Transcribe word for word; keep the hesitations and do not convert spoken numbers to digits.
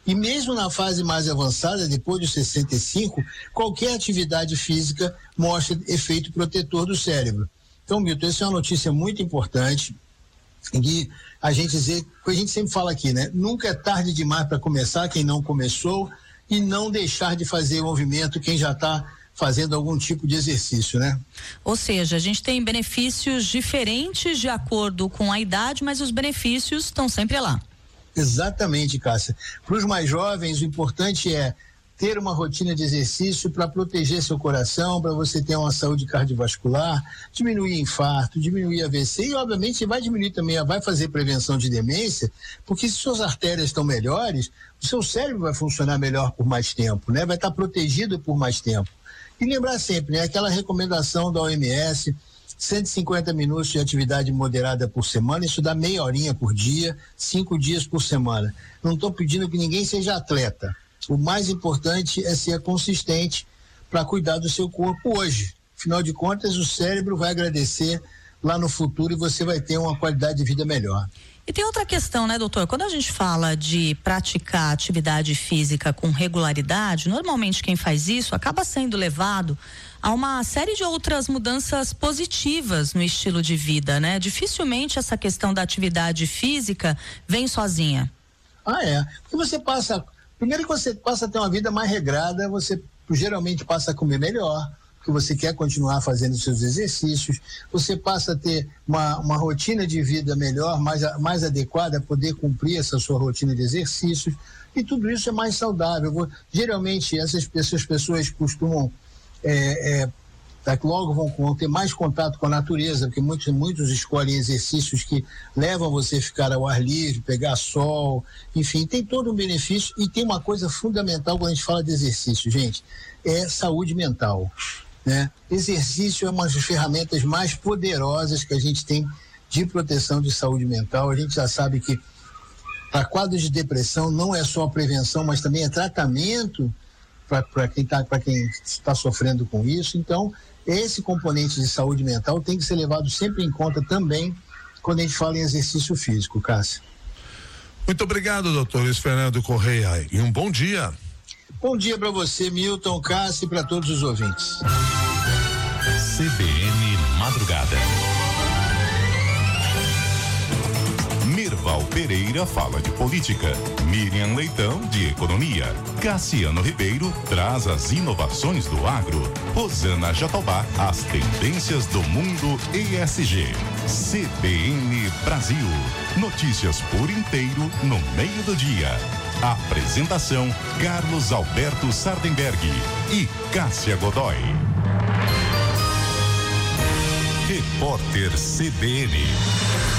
E mesmo na fase mais avançada, depois dos sessenta e cinco, qualquer atividade física mostra efeito protetor do cérebro. Então, Milton, essa é uma notícia muito importante, de a gente dizer, que a gente sempre fala aqui, né? Nunca é tarde demais para começar, quem não começou, e não deixar de fazer movimento quem já está fazendo algum tipo de exercício, né? Ou seja, a gente tem benefícios diferentes de acordo com a idade, mas os benefícios estão sempre lá. Exatamente, Cássia. Para os mais jovens, o importante é ter uma rotina de exercício para proteger seu coração, para você ter uma saúde cardiovascular, diminuir infarto, diminuir A V C e, obviamente, vai diminuir também, vai fazer prevenção de demência, porque se suas artérias estão melhores, o seu cérebro vai funcionar melhor por mais tempo, né? Vai estar protegido por mais tempo. E lembrar sempre, né? Aquela recomendação da O M S, cento e cinquenta minutos de atividade moderada por semana, isso dá meia horinha por dia, cinco dias por semana. Não estou pedindo que ninguém seja atleta. O mais importante é ser consistente para cuidar do seu corpo hoje. Afinal de contas, o cérebro vai agradecer lá no futuro e você vai ter uma qualidade de vida melhor. E tem outra questão, né, doutor? Quando a gente fala de praticar atividade física com regularidade, normalmente quem faz isso acaba sendo levado a uma série de outras mudanças positivas no estilo de vida, né? Dificilmente essa questão da atividade física vem sozinha. Ah, é. Porque você passa, primeiro que você passa a ter uma vida mais regrada, você geralmente passa a comer melhor, porque você quer continuar fazendo seus exercícios, você passa a ter uma, uma rotina de vida melhor, mais, mais adequada a poder cumprir essa sua rotina de exercícios, e tudo isso é mais saudável. Geralmente essas pessoas, pessoas costumam é, é, logo vão, vão ter mais contato com a natureza, porque muitos, muitos escolhem exercícios que levam você a ficar ao ar livre, pegar sol, enfim, tem todo um benefício. E tem uma coisa fundamental quando a gente fala de exercício, gente, é saúde mental, né? Exercício é uma das ferramentas mais poderosas que a gente tem de proteção de saúde mental. A gente já sabe que para quadros de depressão não é só prevenção, mas também é tratamento para quem está para quem está sofrendo com isso. Então, esse componente de saúde mental tem que ser levado sempre em conta também quando a gente fala em exercício físico, Cássia. Muito obrigado, doutor Luiz Fernando Correia, e um bom dia. Bom dia para você, Milton, Cássia, e para todos os ouvintes. C B N Madrugada. Mirval Pereira fala de política, Miriam Leitão de economia, Cassiano Ribeiro traz as inovações do agro, Rosana Jatobá as tendências do mundo E S G. C B N Brasil, notícias por inteiro no meio do dia. Apresentação Carlos Alberto Sardenberg e Cássia Godoy. Repórter C B N.